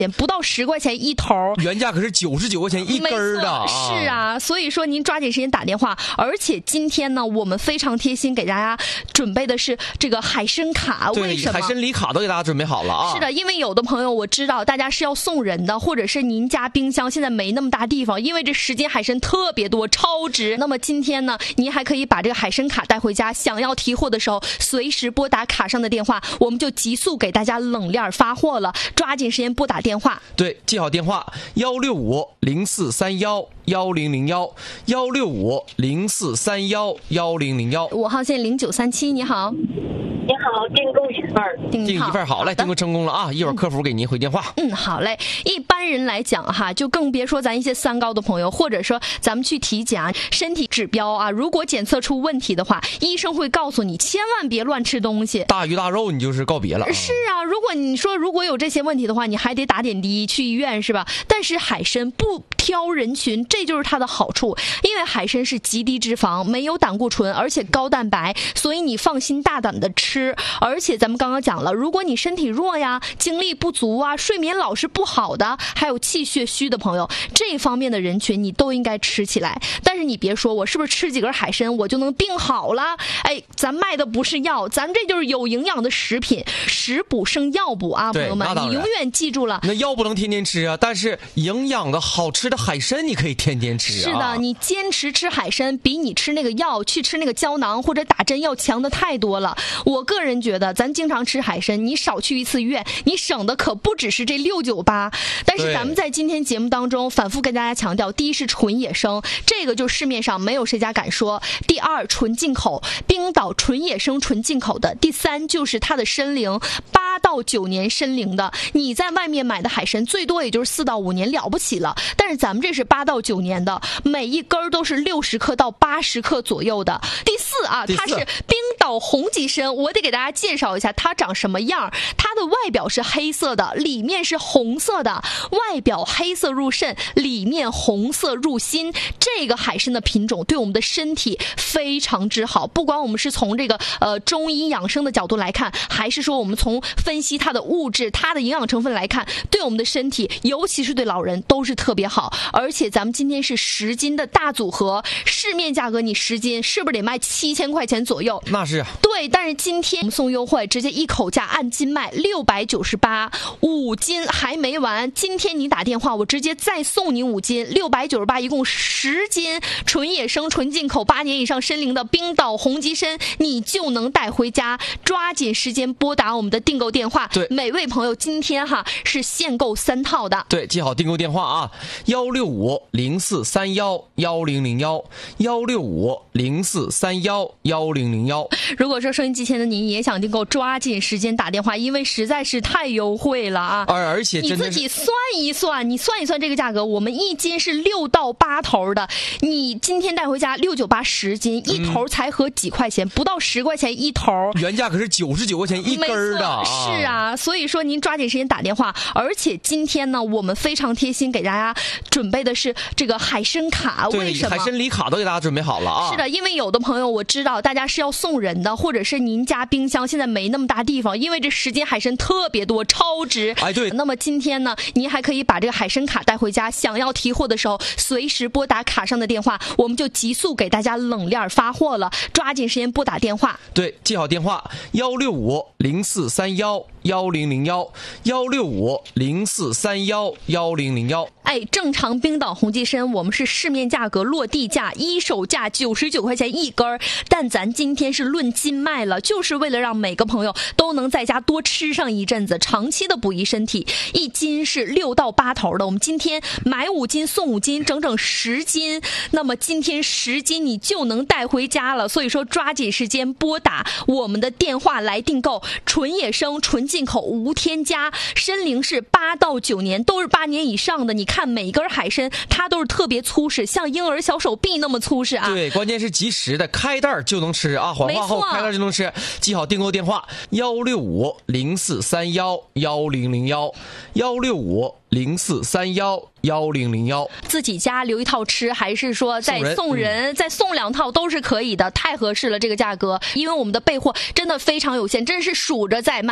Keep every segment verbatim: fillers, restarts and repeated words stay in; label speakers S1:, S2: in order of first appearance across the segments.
S1: 不到十块钱一头，
S2: 原价可是九十九块钱一根儿的啊！
S1: 是啊，所以说您抓紧时间打电话。而且今天呢，我们非常贴心给大家准备的是这个海参卡。为什么？
S2: 海参礼卡都给大家准备好了啊！
S1: 是的，因为有的朋友我知道大家是要送人的，或者是您家冰箱现在没那么大地方，因为这十斤海参特别多，超值。那么今天呢，您还可以把这个海参卡带回家，想要提货的时候，随时拨打卡上的电话，我们就急速给大家冷链发货了。抓紧时间拨打电话。
S2: 对，记好电话：幺六五零四三幺幺零零幺，幺六五零四三幺幺零零幺。
S1: 五号线零九三七，你好。
S3: 你好，订购一份儿，
S2: 订一份好，来订购成功了啊！一会儿客服给您回电话。
S1: 嗯，好嘞。一般人来讲哈，就更别说咱一些三高的朋友，或者说咱们去体检啊，身体指标啊，如果检测出问题的话，医生会告诉你千万别乱吃东西，
S2: 大鱼大肉你就是告别了。
S1: 是啊，如果你说如果有这些问题的话，你还得打点滴去医院是吧？但是海参不挑人群，这就是它的好处，因为海参是极低脂肪，没有胆固醇，而且高蛋白，所以你放心大胆的吃。而且咱们刚刚讲了，如果你身体弱呀，精力不足啊，睡眠老是不好的，还有气血虚的朋友，这方面的人群你都应该吃起来。但是你别说我是不是吃几根海参我就能病好了？哎，咱卖的不是药，咱这就是有营养的食品，食补胜药补啊，朋友们，你永远记住了。
S2: 那药不能天天吃啊，但是营养的好吃的海参你可以天天吃啊。
S1: 是的，你坚持吃海参比你吃那个药去吃那个胶囊或者打针要强的太多了。我个人觉得咱经常吃海参，你少去一次医院，你省的可不只是这六九八。但是咱们在今天节目当中反复跟大家强调，第一是纯野生，这个就市面上没有谁家敢说；第二纯进口，冰岛纯野生纯进口的；第三就是它的参龄八到九年参龄的，你在外面买的海参最多也就是四到五年了不起了，但是咱们这是八到九年的，每一根都是六十克到八十克左右的。第四啊，它是冰岛红棘参，我得给大家介绍一下它长什么样。它的外表是黑色的，里面是红色的，外表黑色入肾，里面红色入心。这个海参的品种对我们的身体非常之好，不管我们是从这个呃中医养生的角度来看，还是说我们从分析它的物质它的营养成分来看，对我们的身体尤其是对老人都是特别好。而且咱们今天是十斤的大组合，市面价格你十斤是不是得卖七千块钱左右？
S2: 那是
S1: 对，但是今天我们送优惠，直接一口价按斤卖六百九十八，五斤还没完。今天你打电话，我直接再送你五斤，六百九十八，一共十斤纯野生、纯进口、八年以上参龄的冰岛红棘参，你就能带回家。抓紧时间拨打我们的订购电话。
S2: 对，
S1: 每位朋友今天哈是限购三套的。
S2: 对，记好订购电话啊，幺六五零四三幺幺零零幺，幺六五零四三幺幺零零幺。
S1: 如果说收音机前的您也想订购，抓紧时间打电话，因为实在是太优惠了啊！
S2: 而而且
S1: 你自己算一算，你算一算这个价格，我们一斤是六到八头的，你今天带回家六九八十斤，一头才合几块钱，嗯、不到十块钱一头，
S2: 原价可是九十九块钱一根儿的啊！
S1: 是啊，所以说您抓紧时间打电话。而且今天呢，我们非常贴心给大家准备的是这个海参卡。为什么？
S2: 海参礼卡都给大家准备好了啊！
S1: 是的，因为有的朋友我知道大家是要送人的，或者是您家冰箱现在没那么大地方，因为这十斤海参特别多，超值。
S2: 哎，对。
S1: 那么今天呢，您还可以把这个海参卡带回家，想要提货的时候，随时拨打卡上的电话，我们就急速给大家冷链发货了。抓紧时间拨打电话。
S2: 对，记好电话：幺六五零四三幺幺零零幺，幺六五零四三幺幺零零幺。
S1: 哎，正常冰岛红棘参我们是市面价格落地价一手价九十九块钱一根，但咱今天是论斤卖了，就是为了让每个朋友都能在家多吃上一阵子，长期的补益身体。一斤是六到八头的，我们今天买五斤送五斤，整整十斤。那么今天十斤你就能带回家了，所以说抓紧时间拨打我们的电话来订购。纯野生、纯进口、无添加，参龄是八到九年，都是八年以上的。你看每一根海参，它都是特别粗实，像婴儿小手臂那么粗实啊。
S2: 对，关键是及时的，开袋就能吃啊，缓化后开袋就能吃。记好订购电话：幺六五零四三幺幺零零幺，幺六五零四三幺幺零零幺。
S1: 自己家留一套吃，还是说再送人，送人、嗯、再送两套都是可以的，太合适了这个价格。因为我们的备货真的非常有限，真是数着在卖，抓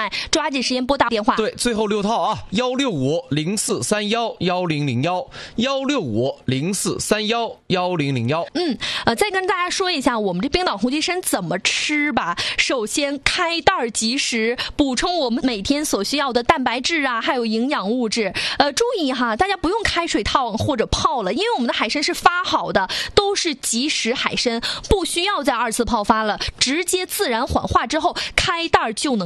S1: 抓紧时间拨打电话。
S2: 对，最后六套啊，幺六五零四三幺幺零零幺，幺六五零四三幺幺零零幺。
S1: 嗯，呃，再跟大家说一下我们这冰岛红旗参怎么吃吧。首先开袋即食，补充我们每天所需要的蛋白质啊，还有营养物质。呃，注意哈，大家不用开水烫或者泡了，因为我们的海参是发好的，都是即食海参，不需要再二次泡发了，直接自然缓化之后开袋就能